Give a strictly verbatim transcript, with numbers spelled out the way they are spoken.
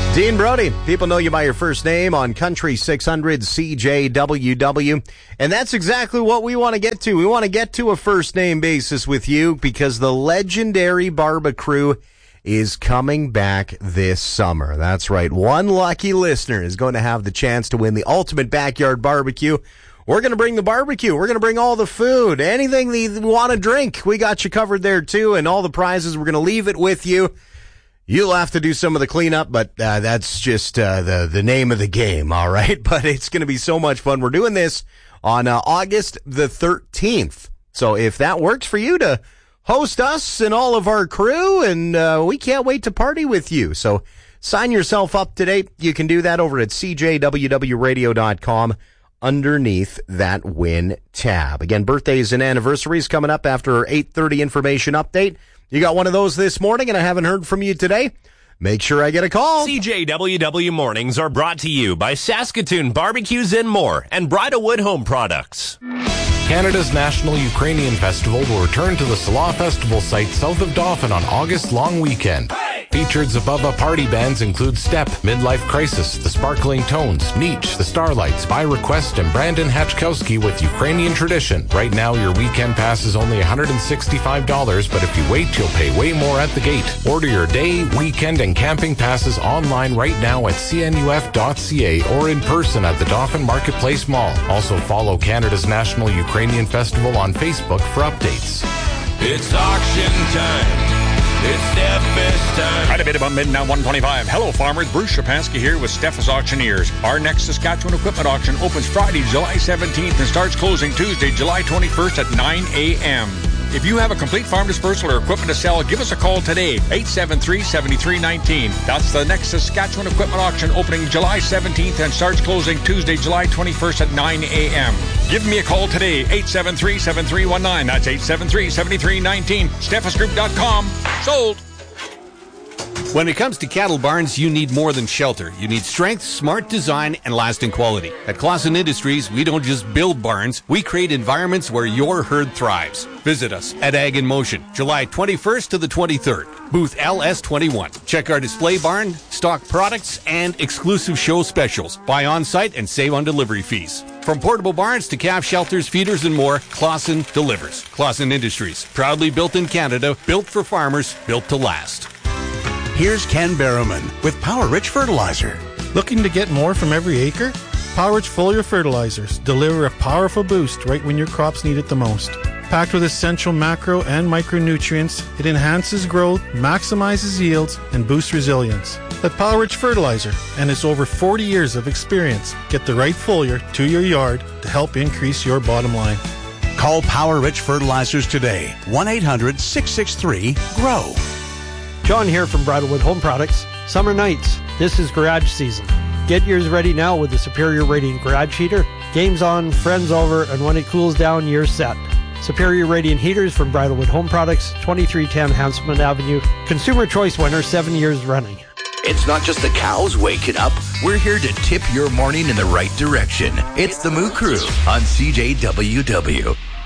Dean Brody, people know you by your first name on Country six hundred C J W W. And that's exactly what we want to get to. We want to get to a first name basis with you because the legendary Barba Crew is coming back this summer. That's right. One lucky listener is going to have the chance to win the ultimate backyard barbecue. We're going to bring the barbecue. We're going to bring all the food, anything that you want to drink. We got you covered there too. And all the prizes, we're going to leave it with you. You'll have to do some of the cleanup, but uh, that's just uh, the, the name of the game, all right? But it's going to be so much fun. We're doing this on uh, August the thirteenth. So if that works for you to host us and all of our crew, and uh, we can't wait to party with you. So sign yourself up today. You can do that over at c j w w radio dot com underneath that win tab. Again, birthdays and anniversaries coming up after our eight thirty information update. You got one of those this morning and I haven't heard from you today? Make sure I get a call. C J W W Mornings are brought to you by Saskatoon Barbecues and More and Bridalwood Home Products. Canada's National Ukrainian Festival will return to the Salah Festival site south of Dauphin on August long weekend. Hey! Featured Zabava party bands include Step, Midlife Crisis, The Sparkling Tones, Nietzsche, The Starlights, By Request, and Brandon Hatchkowski with Ukrainian Tradition. Right now, your weekend pass is only one hundred sixty-five dollars, but if you wait, you'll pay way more at the gate. Order your day, weekend, and camping passes online right now at c n u f dot c a or in person at the Dauphin Marketplace Mall. Also follow Canada's National Ukrainian Festival on Facebook for updates. It's auction time. It's Steffes time. Right a bit about midnight, one twenty-five. Hello, farmers. Bruce Shapansky here with Steffes Auctioneers. Our next Saskatchewan equipment auction opens Friday, July seventeenth and starts closing Tuesday, July twenty-first at nine a.m. If you have a complete farm dispersal or equipment to sell, give us a call today, eight seven three, seven three one nine. That's the next Saskatchewan equipment auction opening July seventeenth and starts closing Tuesday, July twenty-first at nine a.m. Give me a call today, eight seven three, seven three one nine. That's eight seven three, seven three one nine. Steffes Group dot com. Sold. When it comes to cattle barns, you need more than shelter. You need strength, smart design, and lasting quality. At Clausen Industries, we don't just build barns, we create environments where your herd thrives. Visit us at Ag in Motion, July twenty-first to the twenty-third, booth L S twenty-one. Check our display barn, stock products, and exclusive show specials. Buy on-site and save on delivery fees. From portable barns to calf shelters, feeders, and more, Clausen delivers. Clausen Industries, proudly built in Canada, built for farmers, built to last. Here's Ken Barrowman with Power Rich Fertilizer. Looking to get more from every acre? Power Rich foliar fertilizers deliver a powerful boost right when your crops need it the most. Packed with essential macro and micronutrients, it enhances growth, maximizes yields, and boosts resilience. Let Power Rich Fertilizer and its over forty years of experience get the right foliar to your yard to help increase your bottom line. Call Power Rich Fertilizers today. one eight hundred, six six three, G R O W. John here from Bridalwood Home Products. Summer nights, this is garage season. Get yours ready now with the Superior Radiant Garage Heater. Game's on, friends over, and when it cools down, you're set. Superior Radiant Heaters from Bridalwood Home Products, twenty-three ten Hanselman Avenue. Consumer Choice winner seven years running. It's not just the cows waking up. We're here to tip your morning in the right direction. It's the Moo Crew on C J W W.